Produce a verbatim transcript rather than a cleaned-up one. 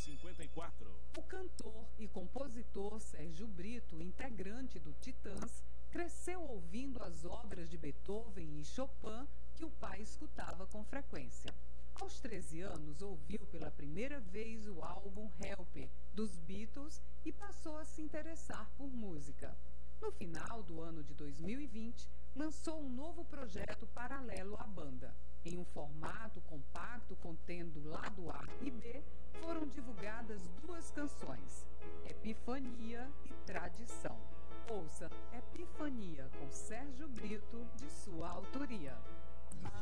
cinquenta e quatro. O cantor e compositor Sérgio Brito, integrante do Titãs, cresceu ouvindo as obras de Beethoven e Chopin que o pai escutava com frequência. Aos treze anos, ouviu pela primeira vez o álbum Help, dos Beatles, e passou a se interessar por música. No final do ano de dois mil e vinte, lançou um novo projeto paralelo à banda. Em um formato compacto contendo lado A e B, foram divulgadas duas canções, Epifania e Tradição. Ouça Epifania com Sérgio Brito, de sua autoria.